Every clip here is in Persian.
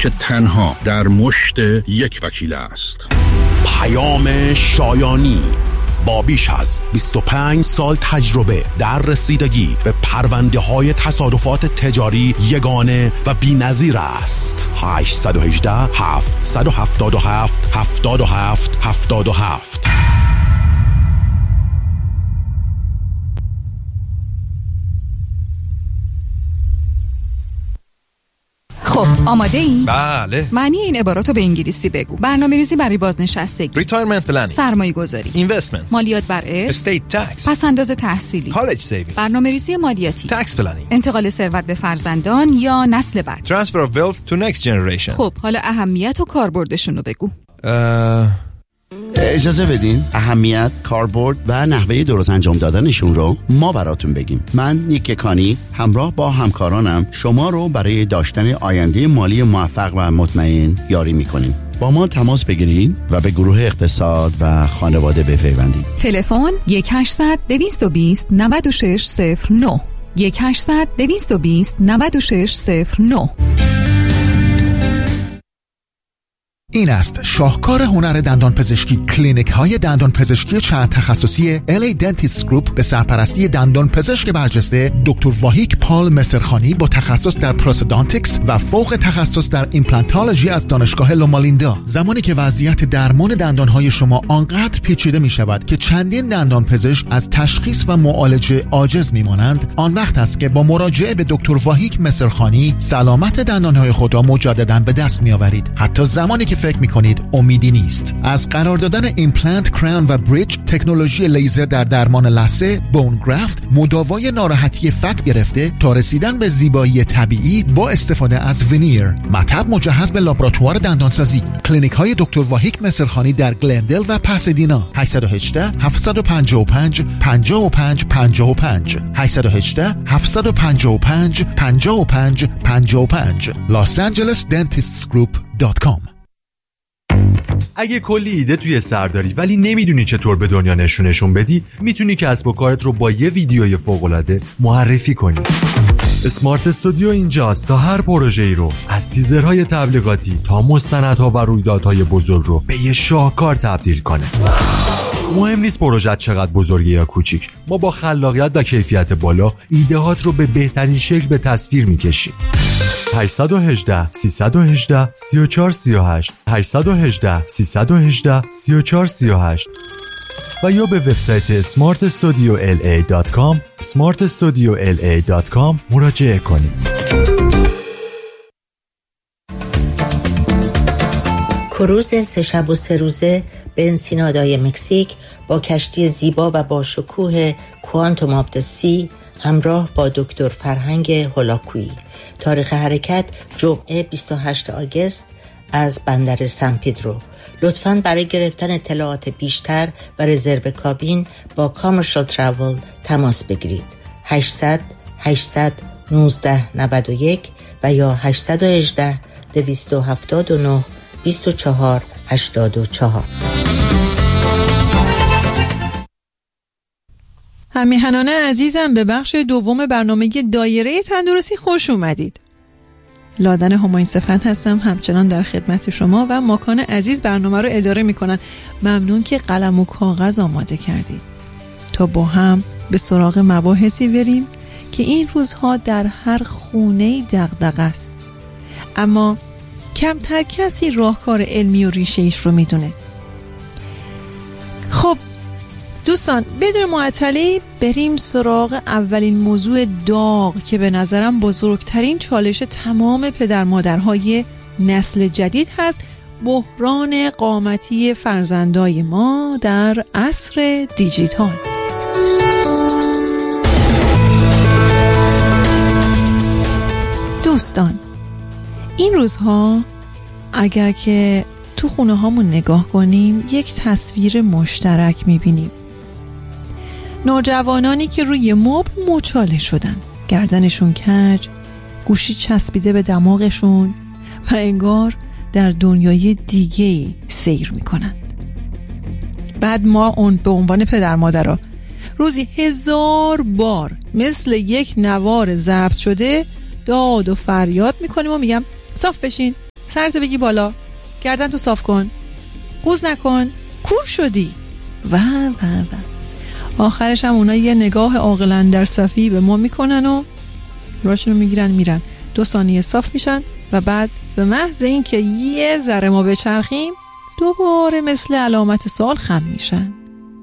که تنها در مشت یک وکیل است. پیام شایانی با بیش از 25 سال تجربه در رسیدگی به پرونده‌های تصادفات تجاری یگانه و بی‌نظیر است. 818 777 77 77. خب آماده این؟ بله. معنی این عباراتو به انگلیسی بگو. برنامه‌ریزی برای بازنشستگی، Retirement planning، سرمایه‌گذاری، Investment، مالیات بر ارث، Estate tax، پس‌انداز تحصیلی، College saving، برنامه‌ریزی مالیاتی، Tax planning، انتقال ثروت به فرزندان یا نسل بعد، Transfer of wealth to next generation. خب حالا اهمیت و کاربردشون رو بگو. اجازه بدین اهمیت، کاربرد و نحوه درست انجام دادنشون رو ما براتون بگیم. من نیک کانی همراه با همکارانم شما رو برای داشتن آینده مالی موفق و مطمئن یاری میکنیم. با ما تماس بگیرید و به گروه اقتصاد و خانواده بپیوندید. تلفن 1-800-220-9609 1-800-220-9609. این است شاهکار هنر دندان پزشکی. کلینیک های دندان پزشکی چند تخصصی LA Dentist Group به سرپرستی دندان پزشک برجسته دکتر واهیک پال مصرخانی با تخصص در پروستودانتیکس و فوق تخصص در ایمپلانتولوژی از دانشگاه لومالیندا. زمانی که وضعیت درمان دندان های شما آنقدر پیچیده می شود که چندین دندان پزشک از تشخیص و معالجه عاجز می مانند، آن وقت است که با مراجعه به دکتر واهیک مصرخانی سلامت دندان های خود را مجددا به دست می آورید، حتی زمانی که فکر میکنید امیدی نیست. از قرار دادن ایمپلنت، کراون و بریج، تکنولوژی لیزر در درمان لثه، بون گرافت، مداوای ناراحتی فک گرفته تا رسیدن به زیبایی طبیعی با استفاده از وینیر، مطب مجهز به لابراتوار دندانسازی. کلینیک های دکتر واهیک مصرخانی در گلندل و پاسادینا. 818 755 55 55 818 755 55 55 losangelesdentistgroup.com. اگه کلی ایده توی سر داری ولی نمیدونی چطور به دنیا نشونشون بدی، میتونی کسب و کارت رو با یه ویدیوی فوق‌العاده معرفی کنی. اسمارت استودیو اینجاست تا هر پروژه‌ای رو از تیزرهای تبلیغاتی تا مستندها و رویدادهای بزرگ رو به یه شاهکار تبدیل کنه. مهم نیست پروژه چقدر بزرگه یا کوچیک، ما با خلاقیت و کیفیت بالا ایده‌هات رو به بهترین شکل به تصویر میکشیم. 818 318 3438 818 318 3438 و یا به وبسایت smartstudiola.com smartstudiola.com مراجعه کنید. کروز 3 شب و 3 روزه به انسینادای مکزیک با کشتی زیبا و با شکوه کوانتوم آف د سی همراه با دکتر فرهنگ هولاکویی. تاریخ حرکت جمعه 28 آگوست از بندر سن پدرو. لطفاً برای گرفتن اطلاعات بیشتر و رزرو کابین با کامرشال تراول تماس بگیرید. 800 819 91 و یا 818 279 24 84. همیهنان عزیزم، به بخش دوم برنامه دایره تندرستی خوش اومدید. لادن همایون صفت هستم، همچنان در خدمت شما و ماکان عزیز برنامه رو اداره میکنن. ممنون که قلم و کاغذ آماده کردید تا با هم به سراغ مباحثی بریم که این روزها در هر خونه دغدغه است، اما کمتر کسی راهکار علمی و ریشه ایش رو میدونه. خب دوستان، بدون معطلی بریم سراغ اولین موضوع داغ که به نظرم بزرگترین چالش تمام پدر مادرهای نسل جدید هست: بحران قامتی فرزندای ما در عصر دیجیتال. دوستان، این روزها اگر که تو خونه هامون نگاه کنیم یک تصویر مشترک میبینیم. نوجوانانی که روی مبل مچاله شدن، گردنشون کج، گوشی چسبیده به دماغشون و انگار در دنیای دیگه‌ای سیر میکنند. بعد ما به عنوان پدر مادرها روزی 1000 بار مثل یک نوار ضبط شده داد و فریاد میکنیم و میگم صاف بشین، سرت بگی بالا، گردن تو صاف کن، قوز نکن، کور شدی و آخرش هم اونا یه نگاه عاقلانه در صفی به ما میکنن و راشونو میگیرن میرن. 2 ثانیه صاف میشن و بعد به محض این که یه ذره ما بچرخیم دوباره مثل علامت سوال خم میشن.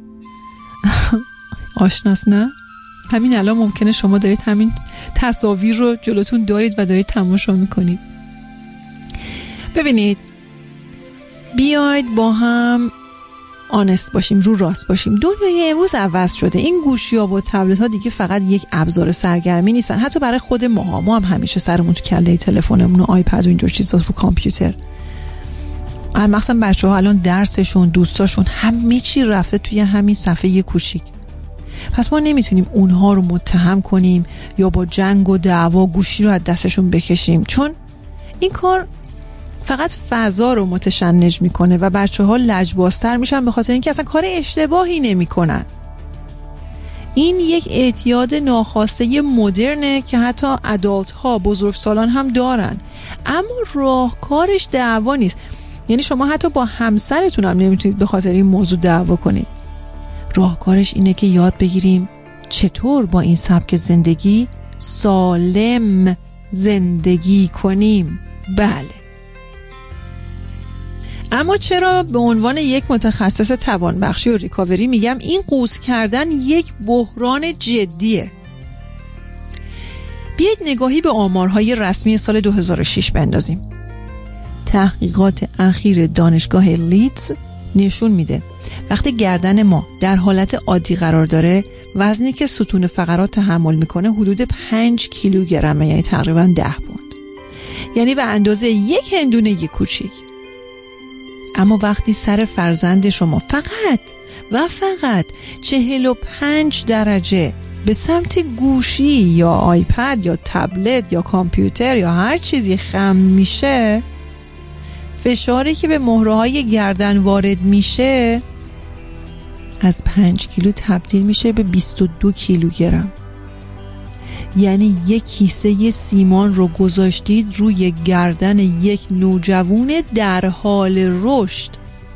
آشناس نه؟ همین الان ممکنه شما دارید همین تصاویر رو جلوتون دارید و دارید تماشا میکنید. ببینید، بیاید با هم آنست باشیم، رو راست باشیم. دنیای امروز عوض شده. این گوشی‌ها و تبلت‌ها دیگه فقط یک ابزار سرگرمی نیستن. حتی برای خود ما هم همیشه سرمون تو کله تلفنمون و آیپد و اینجور چیزا، رو کامپیوتر. مثلا بچه‌ها الان درسشون، دوستاشون، همه چی رفته توی همین صفحه کوچیک. پس ما نمیتونیم اونها رو متهم کنیم یا با جنگ و دعوا گوشی رو از دستشون بکشیم، چون این کار فقط فضا رو متشنج میکنه و بچه‌ها لجبازتر میشن به خاطر اینکه اصلا کار اشتباهی نمیکنن. این یک اعتیاد ناخواسته مدرنه که حتی ادالت ها، بزرگسالان هم دارن، اما راهکارش دعوا نیست. یعنی شما حتی با همسرتون هم نمیتونید به خاطر این موضوع دعوا کنید. راهکارش اینه که یاد بگیریم چطور با این سبک زندگی سالم زندگی کنیم. بله. اما چرا به عنوان یک متخصص توانبخشی و ریکاوری میگم این قوز کردن یک بحران جدیه؟ بیایید نگاهی به آمارهای رسمی سال 2006 بندازیم. تحقیقات اخیر دانشگاه لیدز نشون میده وقتی گردن ما در حالت عادی قرار داره، وزنی که ستون فقرات تحمل میکنه حدود 5 کیلوگرمه، یعنی تقریبا 10 پوند، یعنی به اندازه یک هندونه کوچیک. اما وقتی سر فرزند شما فقط 45 درجه به سمت گوشی یا آیپد یا تبلت یا کامپیوتر یا هر چیزی خم میشه، فشاری که به مهره‌های گردن وارد میشه از 5 کیلو تبدیل میشه به 22 کیلوگرم. یعنی یک کیسه سیمان رو گذاشتید روی گردن یک نوجوان در حال رشد.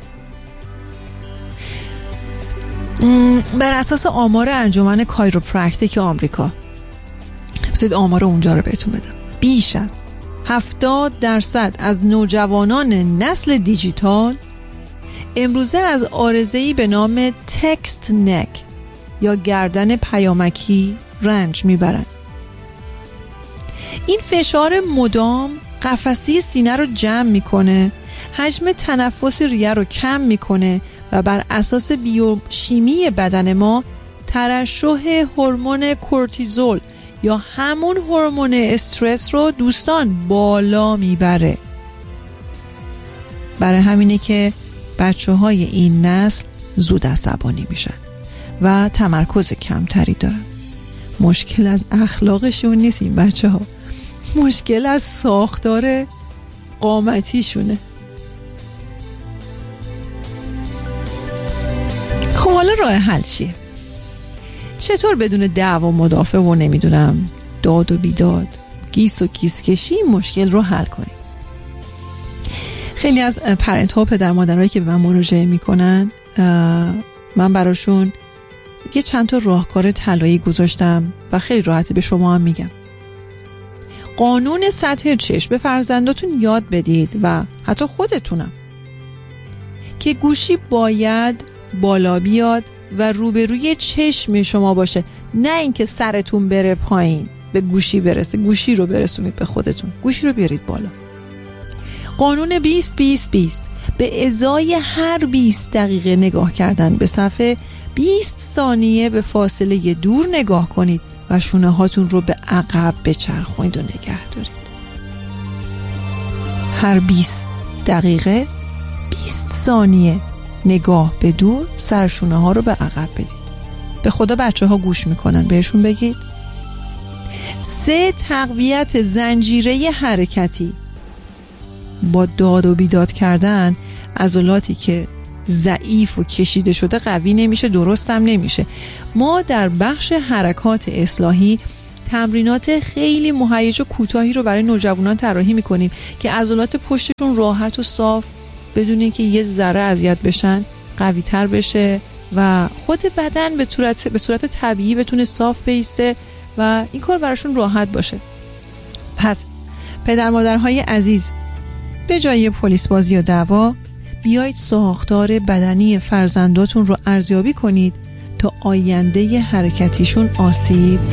بر اساس آمار انجمن کایروپرکتیک آمریکا، بذارید آمار اونجا رو بهتون بدم، بیش از 70% از نوجوانان نسل دیجیتال امروزه از عارضه‌ای به نام تکست نک یا گردن پیامکی رنج میبرن. این فشار مدام قفسه سینه رو جمع میکنه، حجم تنفس ریه رو کم میکنه و بر اساس بیوشیمی بدن ما ترشح هورمون کورتیزول یا همون هورمون استرس رو دوستان بالا میبره. برای همینه که بچه‌های این نسل زود عصبانی میشن و تمرکز کمتری دارن. مشکل از اخلاقشون نیست این بچه‌ها، مشکل از ساختار قامتیشونه. خب حالا راه حل چیه؟ چطور بدون دعوا و مدافع و نمیدونم داد و بیداد، گیس و گیس کشی مشکل رو حل کنیم؟ خیلی از پرنت ها و پدر مادرهایی که به من مراجعه میکنن، من براشون یه چند تا راهکار طلایی گذاشتم و خیلی راحتی به شما هم میگم. قانون سطح چشم به فرزنداتون یاد بدید و حتی خودتونم که گوشی باید بالا بیاد و روبروی چشم شما باشه، نه اینکه سرتون بره پایین به گوشی برسه. گوشی رو برسونید به خودتون، گوشی رو بیارید بالا. قانون 20-20-20 به ازای هر 20 دقیقه نگاه کردن به صفحه 20 ثانیه به فاصله دور نگاه کنید و شونه هاتون رو به عقب بچرخونید و نگه دارید. هر 20 دقیقه 20 ثانیه نگاه به دور، سر شونه ها رو به عقب بدید. به خدا بچه ها گوش میکنن، بهشون بگید. 3 تقویت زنجیره حرکتی. با داد و بیداد کردن عضلاتی که ضعیف و کشیده شده قوی نمیشه، درست هم نمیشه. ما در بخش حرکات اصلاحی تمرینات خیلی مهیج و کوتاهی رو برای نوجوانان طراحی می‌کنیم که عضلات پشتشون راحت و صاف بدون اینکه یه ذره اذیت بشن قوی‌تر بشه و خود بدن به صورت طبیعی بتونه صاف بایسته و این کار براشون راحت باشه. پس پدر مادرهای عزیز، به جای پلیس بازی و دعوا بیایید ساختار بدنی فرزنداتون رو ارزیابی کنید تا آینده حرکتیشون آسیب